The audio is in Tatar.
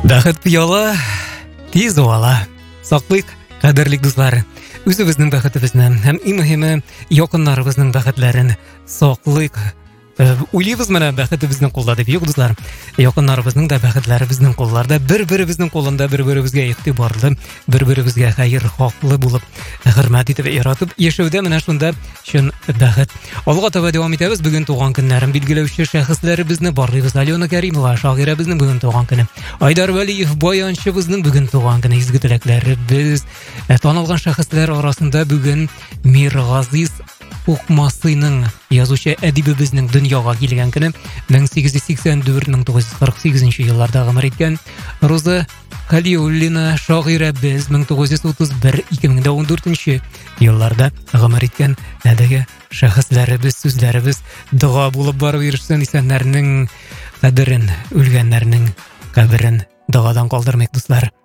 Бақыт пиала, тез уала. Саклык, кадерлик дуслар. Үзебезнең бәхетебезне һәм иң мөһиме якыннарыбызның бәхетләрен саклык. Уйлыйбыз менә бәхетебезнең кулда дип, юк дуслар. Якыннарыбызның да бәхетләре безнең кулларда, бер-беребезнең кулында, бер-беребезгә игътибарлы, бер-беребезгә хәер, хаклы булып, хөрмәт итеп яратып яшәүдә менә шунда чын бәхет. Алга таба дәвам итәбез. Бүген туган көннәрен билгеләүче шәхесләребезне барлыйбыз. Алена Кәримова, шагыйрәбезнең бүген туган көне. Айдар Вәлиев, баянчыбызның бүген туган көне. Изге теләкләребез. Танылган шәхесләр арасында бүген Миргазиз Укмасыйның, язучы әдибебезнең дөньяга килгән көне, 1884-1948 елларда гомер иткән. Роза Халиуллина, шагыйрәбез, 1931-2014 елларда гомер иткән. Нәдәгә шәхесләребез, сүзләребез дуа булып барып ирешсен, исәннәрнең кадерен, үлгәннәрнең каберен дуадан калдырмыйк дуслар.